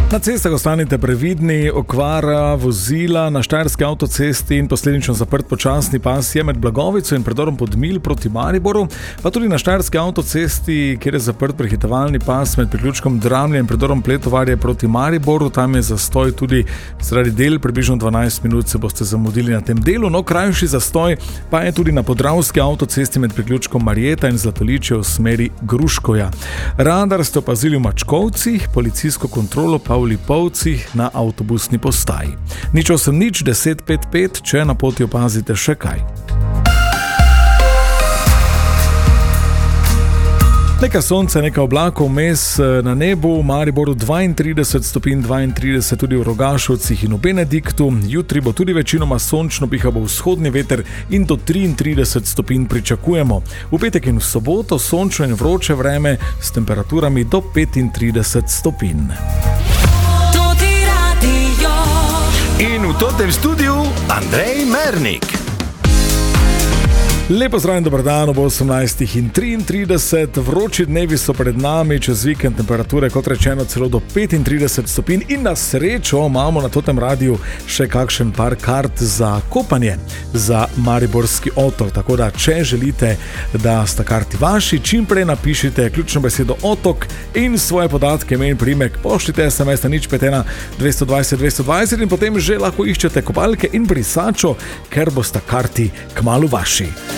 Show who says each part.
Speaker 1: Na cestah ostanite previdni, okvara vozila na štajerski avtocesti in posledično zaprt počasni pas je med Blagovico in predorom Podmilj proti Mariboru, pa tudi na štajerski avtocesti, kjer je zaprt prehitevalni pas med priključkom Dramlje in predorom Pletovarje proti Mariboru. Tam je zastoj tudi zaradi del, približno 12 minut se boste zamudili na tem delu, no krajši zastoj pa je tudi na Podravski avtocesti med priključkom Marjeta in Zlatoličje v smeri Gruškovja. Radar ste opazili v Mačkovcih, policijsko kontrolo pa v Lipovcih na avtobusni postaji. 080 10 55, če na poti opazite še kaj. Nekaj sonca, nekaj oblakov vmes na nebu, v Mariboru 32 stopinj, 32 tudi v Rogašovcih in v Benediktu. Jutri bo tudi večinoma sončno, piha bo vzhodni veter in do 33 stopinj pričakujemo. V petek in v soboto sončno in vroče vreme s temperaturami do 35 stopinj.
Speaker 2: In v tem studiu Andrej Mernik.
Speaker 1: Lepo zdrav in dober dan ob 18:33. Vroči dnevi so pred nami, čez vikend temperature, kot rečeno, celo do 35 stopinj in na srečo imamo na tem radiju še kakšen par kart za kopanje za Mariborski otok. Tako da, če želite, da sta karti vaši, čim prej napišite ključno besedo otok in svoje podatke, ime in priimek, pošljite SMS na 051 220 220 in potem že lahko iščete kopalke in brisačo, ker bosta karti kmalu vaši.